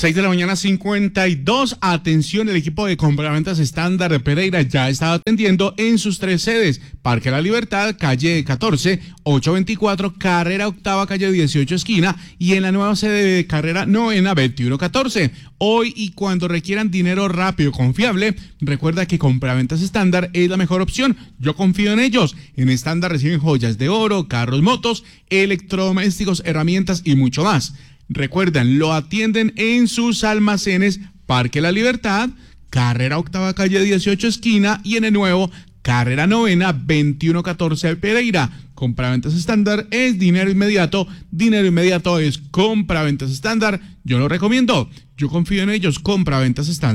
6 de la mañana, 52. Atención, el equipo de compraventas estándar de Pereira ya está atendiendo en sus 3 sedes: Parque La Libertad, calle 14, 824, carrera octava, calle 18, esquina, y en la nueva sede de carrera novena, 2114. Hoy y cuando requieran dinero rápido y confiable, recuerda que compraventas estándar es la mejor opción. Yo confío en ellos. En estándar reciben joyas de oro, carros, motos, electrodomésticos, herramientas y mucho más. Recuerdan, lo atienden en sus almacenes Parque La Libertad, carrera octava, calle 18, esquina, y en el nuevo carrera novena, 2114 Pereira. Compraventas estándar es dinero inmediato es compraventas estándar. Yo lo recomiendo, yo confío en ellos. Compraventas estándar.